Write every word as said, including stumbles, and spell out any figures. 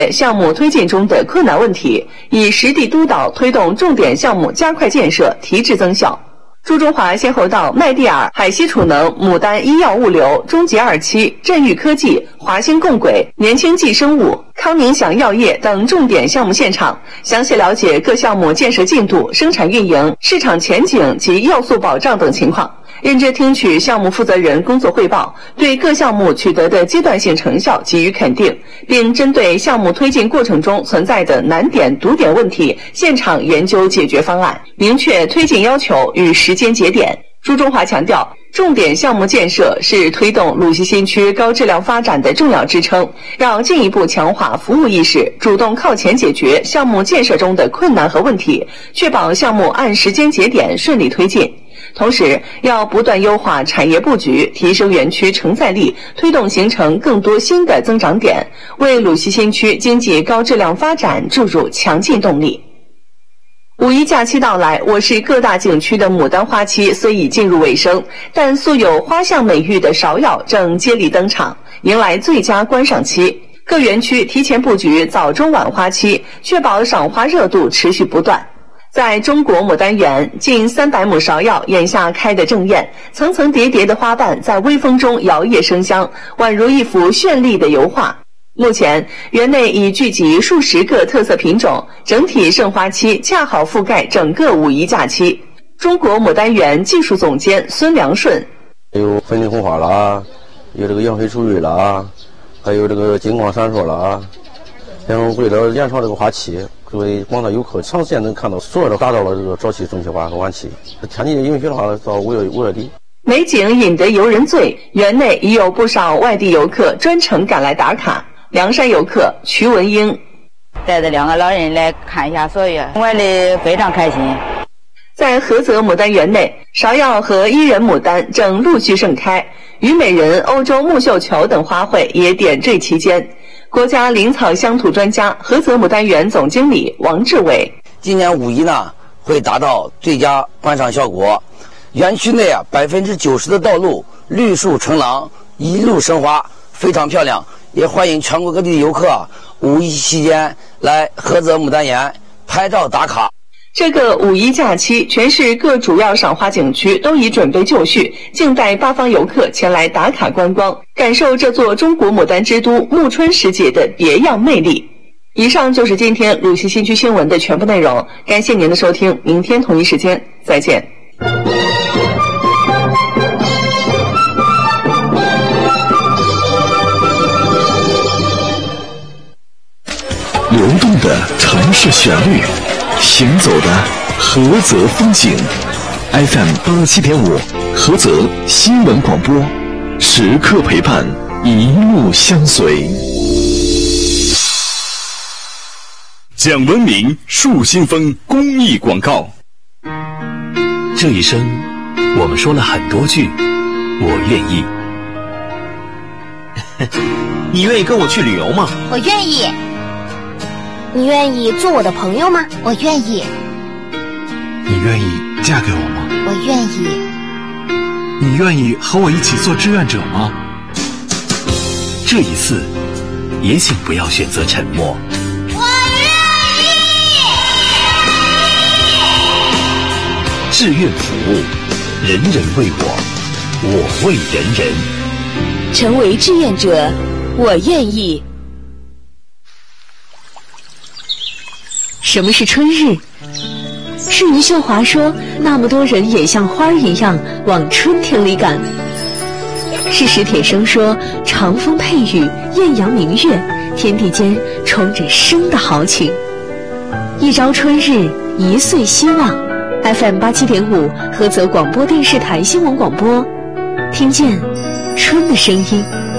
项目推进中的困难问题，以实地督导推动重点项目加快建设，提质增效。朱中华先后到麦地尔、海西储能、牡丹医药物流、中捷二期、振裕科技、华兴共轨、年轻计生物、康宁祥药业等重点项目现场，详细了解各项目建设进度、生产运营、市场前景及要素保障等情况，认真听取项目负责人工作汇报，对各项目取得的阶段性成效给予肯定，并针对项目推进过程中存在的难点、堵点问题，现场研究解决方案，明确推进要求与时间节点。朱中华强调，重点项目建设是推动鲁西新区高质量发展的重要支撑，要进一步强化服务意识，主动靠前解决项目建设中的困难和问题，确保项目按时间节点顺利推进。同时，要不断优化产业布局，提升园区承载力，推动形成更多新的增长点，为鲁西新区经济高质量发展注入强劲动力。五一假期到来，我市各大景区的牡丹花期虽已进入尾声，但素有花象美誉的芍药正接力登场，迎来最佳观赏期。各园区提前布局早中晚花期，确保赏花热度持续不断。在中国牡丹园，近三百亩芍药眼下开得正艳，层层叠叠的花瓣在微风中摇曳生香，宛如一幅绚丽的油画。目前，园内已聚集数十个特色品种，整体盛花期恰好覆盖整个五一假期。中国牡丹园技术总监孙良顺： 有粉岭红花啦，有这个杨飞出蕊啦，还有这个金光闪烁啦。然后为了延长这个花期，各位广大游客长时间能看到所有的达到了这个早期中期花和晚期。天气允许的话，到五月五月底。 美景引得游人醉，园内已有不少外地游客专程赶来打卡。凉山游客瞿文英带着两个老人来看一下芍药，玩得非常开心。 在菏泽牡丹园内，芍药和伊人牡丹正陆续盛开，虞美人、欧洲木绣球等花卉也点缀其间。国家林草乡土专家、菏泽牡丹园总经理王志伟： 今年五一呢，会达到最佳观赏效果。园区内啊，百分之九十的道路绿树成廊，一路生花，非常漂亮。也欢迎全国各地的游客五一期间来菏泽牡丹园拍照打卡。 这个五一假期，全市各主要赏花景区都已准备就绪，静待八方游客前来打卡观光，感受这座中国牡丹之都暮春时节的别样魅力。以上就是今天鲁西新区新闻的全部内容，感谢您的收听，明天同一时间再见。 流动的城市旋律，行走的菏泽风景。F M 八七点五，菏泽新闻广播，时刻陪伴，一路相随。 讲文明树新风公益广告。 这一生，我们说了很多句“我愿意”。 你愿意跟我去旅游吗？ 我愿意。你愿意做我的朋友吗？我愿意。 你愿意嫁给我吗？ 我愿意。 你愿意和我一起做志愿者吗？ 这一次，也请不要选择沉默。 我愿意。 志愿服务，人人为我，我为人人。 成为志愿者，我愿意。什么是春日？是余秀华说，那么多人也像花一样往春天里赶。是史铁生说，长风配雨，艳阳明月，天地间充着生的豪情。一朝春日，一岁希望。F M 八七点五，菏泽广播电视台新闻广播，听见春的声音。